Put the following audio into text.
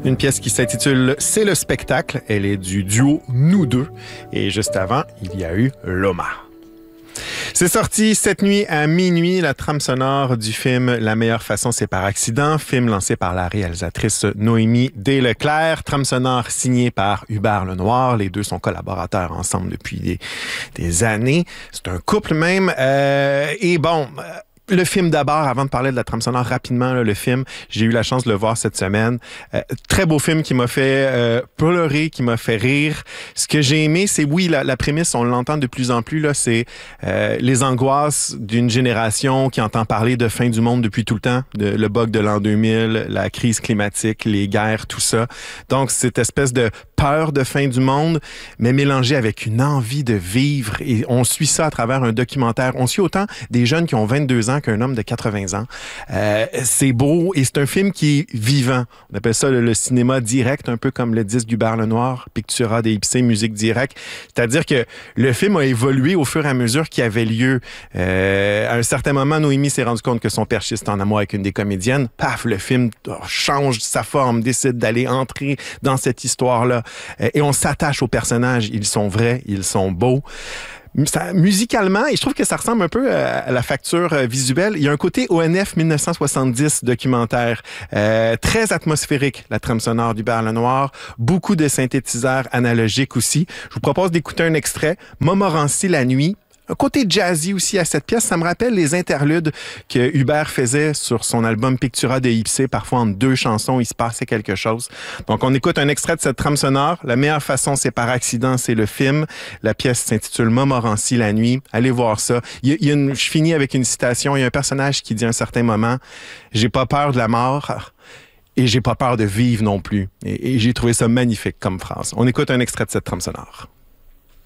Une pièce qui s'intitule « C'est le spectacle ». Elle est du duo Nous deux. Et juste avant, il y a eu Loma. C'est sorti cette nuit à minuit, la trame sonore du film La meilleure façon, c'est par accident, film lancé par la réalisatrice Noémie Desleclerc, trame sonore signée par Hubert Lenoir. Les deux sont collaborateurs ensemble depuis des années. C'est un couple même. Et bon... Le film d'abord, avant de parler de la trame sonore, rapidement, là, le film, j'ai eu la chance de le voir cette semaine. Très beau film qui m'a fait pleurer, qui m'a fait rire. Ce que j'ai aimé, c'est oui, la prémisse, on l'entend de plus en plus, là, c'est les angoisses d'une génération qui entend parler de fin du monde depuis tout le temps, le bug de l'an 2000, la crise climatique, les guerres, tout ça. Donc, cette espèce de peur de fin du monde, mais mélangée avec une envie de vivre. Et on suit ça à travers un documentaire. On suit autant des jeunes qui ont 22 ans qu'un homme de 80 ans. C'est beau et c'est un film qui est vivant. On appelle ça le cinéma direct, un peu comme le disque d'Hubert Lenoir, Pictura DXC, musique directe. C'est-à-dire que le film a évolué au fur et à mesure qu'il avait lieu. À un certain moment, Noémie s'est rendu compte que son perchiste en amour avec une des comédiennes. Paf, le film change sa forme, décide d'aller entrer dans cette histoire-là. Et on s'attache aux personnages. Ils sont vrais, ils sont beaux. Musicalement, et je trouve que ça ressemble un peu à la facture visuelle, il y a un côté ONF 1970 documentaire, très atmosphérique, la trame sonore d'Hubert Lenoir, beaucoup de synthétiseurs analogiques aussi. Je vous propose d'écouter un extrait, Montmorency la nuit. Un côté jazzy aussi à cette pièce. Ça me rappelle les interludes que Hubert faisait sur son album Pictura DXC. Parfois, entre deux chansons, il se passait quelque chose. Donc, on écoute un extrait de cette trame sonore. La meilleure façon, c'est par accident, c'est le film. La pièce s'intitule Montmorency la nuit. Allez voir ça. Je finis avec une citation. Il y a un personnage qui dit à un certain moment, « J'ai pas peur de la mort et j'ai pas peur de vivre non plus. » Et j'ai trouvé ça magnifique comme phrase. On écoute un extrait de cette trame sonore.